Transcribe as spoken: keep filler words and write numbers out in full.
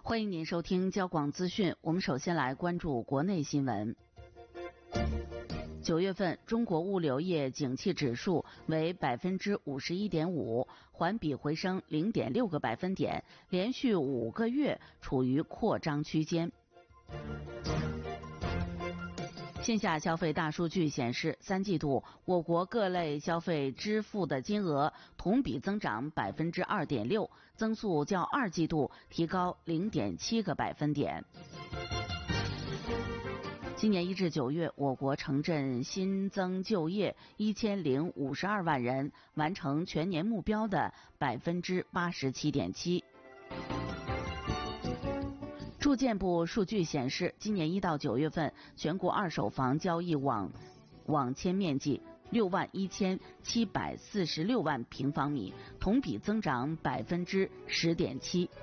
欢迎您收听交广资讯。我们首先来关注国内新闻。九月份中国物流业景气指数为百分之五十一点五，环比回升零点六个百分点，连续五个月处于扩张区间。线下消费大数据显示，三季度我国各类消费支付的金额同比增长百分之二点六，增速较二季度提高零点七个百分点。今年一至九月，我国城镇新增就业一千零五十二万人，完成全年目标的百分之八十七点七。住建部数据显示，今年一到九月份，全国二手房交易网网签面积六万一千七百四十六万平方米，同比增长百分之十点七。